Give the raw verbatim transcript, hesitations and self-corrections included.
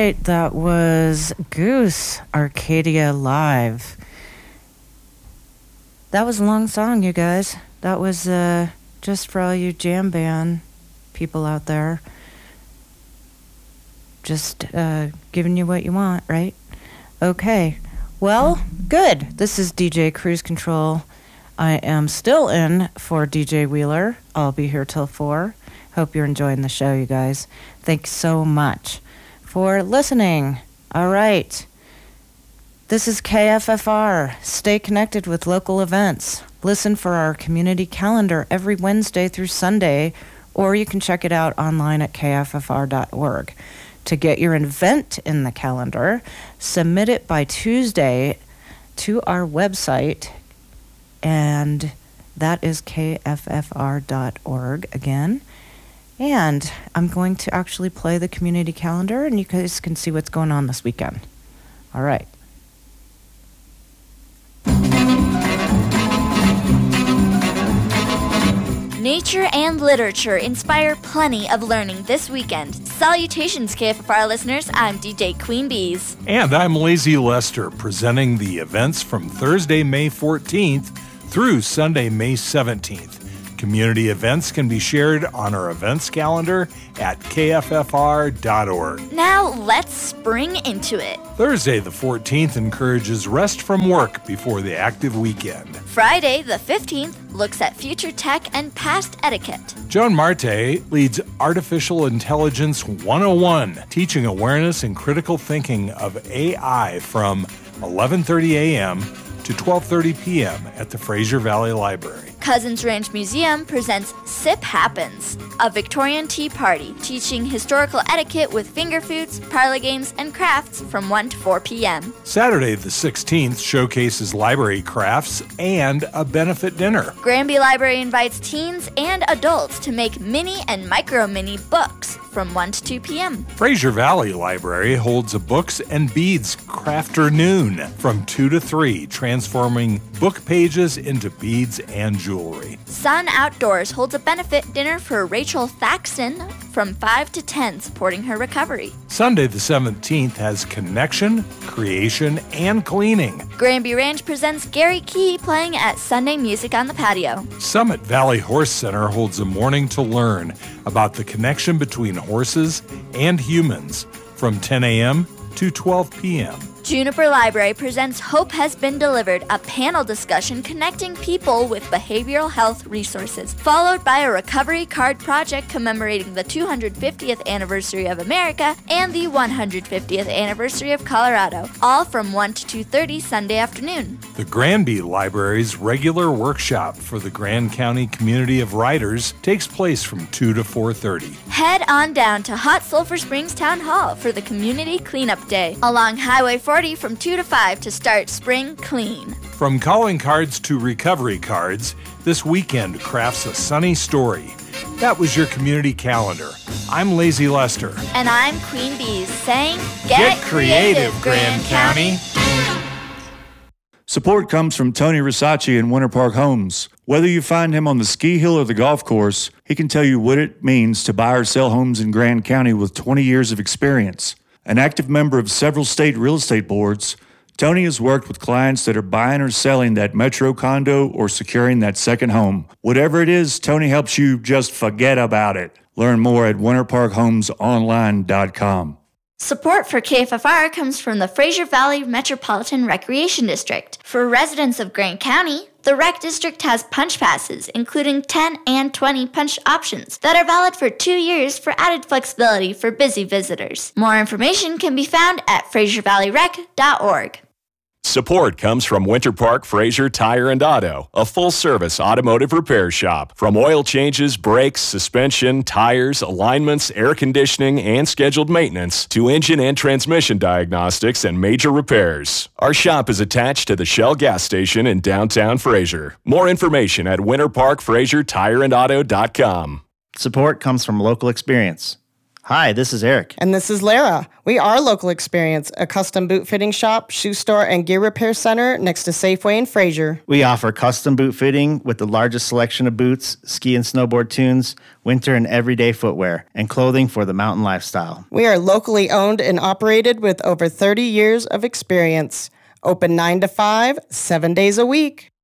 right, that was Goose, Arcadia Live. That was a long song, you guys. That was uh, just for all you jam band people out there. Just uh, giving you what you want, right? Okay. Well, good. This is D J Cruise Control. I am still in for D J Wheeler. I'll be here till four. Hope you're enjoying the show, you guys. Thanks so much for listening. All right. This is K F F R. Stay connected with local events. Listen for our community calendar every Wednesday through Sunday, or you can check it out online at k f f r dot org. To get your event in the calendar, submit it by Tuesday to our website, and that is k f f r dot org again. And I'm going to actually play the community calendar, and you guys can see what's going on this weekend. All right. Nature and literature inspire plenty of learning this weekend. Salutations, K F F R listeners. I'm D J Queen Bees. And I'm Lazy Lester, presenting the events from Thursday, May fourteenth through Sunday, May seventeenth. Community events can be shared on our events calendar at k f f r dot org. Now let's spring into it. Thursday the fourteenth encourages rest from work before the active weekend. Friday the fifteenth looks at future tech and past etiquette. Joan Marte leads Artificial Intelligence one oh one, teaching awareness and critical thinking of A I from eleven thirty a.m. to twelve thirty p.m. at the Fraser Valley Library. Cousins Ranch Museum presents Sip Happens, a Victorian tea party teaching historical etiquette with finger foods, parlor games, and crafts from one to four p.m. Saturday the sixteenth showcases library crafts and a benefit dinner. Granby Library invites teens and adults to make mini and micro-mini books from one to two p.m. Fraser Valley Library holds a Books and Beads Crafternoon from two to three, transforming book pages into beads and jewelry. Sun Outdoors holds a benefit dinner for Rachel Thaxton from five to ten, supporting her recovery. Sunday the seventeenth has Connection, Creation, and Cleaning. Granby Ranch presents Gary Key playing at Sunday Music on the Patio. Summit Valley Horse Center holds a morning to learn about the connection between horses and humans from ten a.m. to twelve p.m. Juniper Library presents Hope Has Been Delivered, a panel discussion connecting people with behavioral health resources, followed by a recovery card project commemorating the two hundred fiftieth anniversary of America and the one hundred fiftieth anniversary of Colorado, all from one to two thirty Sunday afternoon. The Granby Library's regular workshop for the Grand County Community of Writers takes place from two to four thirty. Head on down to Hot Sulphur Springs Town Hall for the Community Cleanup Day along Highway forty from two to five to start spring clean. From calling cards to recovery cards, this weekend crafts a sunny story. That was your community calendar. I'm Lazy Lester. And I'm Queen Bees saying, get, get creative, creative, Grand County. Support comes from Tony Risacci in Winter Park Homes. Whether you find him on the ski hill or the golf course, he can tell you what it means to buy or sell homes in Grand County with twenty years of experience. An active member of several state real estate boards, Tony has worked with clients that are buying or selling that metro condo or securing that second home. Whatever it is, Tony helps you just forget about it. Learn more at winter park homes online dot com. Support for K F F R comes from the Fraser Valley Metropolitan Recreation District. For residents of Grant County, the Rec District has punch passes, including ten and twenty punch options that are valid for two years for added flexibility for busy visitors. More information can be found at fraser valley rec dot org. Support comes from Winter Park Fraser Tire and Auto, a full-service automotive repair shop. From oil changes, brakes, suspension, tires, alignments, air conditioning, and scheduled maintenance to engine and transmission diagnostics and major repairs. Our shop is attached to the Shell gas station in downtown Fraser. More information at winter park fraser tire and auto dot com. Support comes from local experience. Hi, this is Eric. And this is Lara. We are Local Experience, a custom boot fitting shop, shoe store, and gear repair center next to Safeway in Fraser. We offer custom boot fitting with the largest selection of boots, ski and snowboard tunes, winter and everyday footwear, and clothing for the mountain lifestyle. We are locally owned and operated with over thirty years of experience. Open nine to five, seven days a week.